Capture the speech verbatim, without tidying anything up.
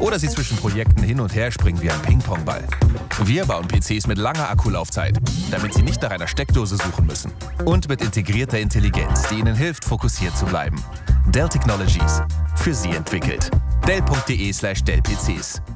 oder sie zwischen Projekten hin und her springen wie ein Ping-Pong-Ball. Wir bauen P Cs mit langer Akkulaufzeit, damit Sie nicht nach einer Steckdose suchen müssen. Und mit integrierter Intelligenz, die Ihnen hilft, fokussiert zu bleiben. Dell Technologies. Für Sie entwickelt. Dell punkt de slash Dell P Cs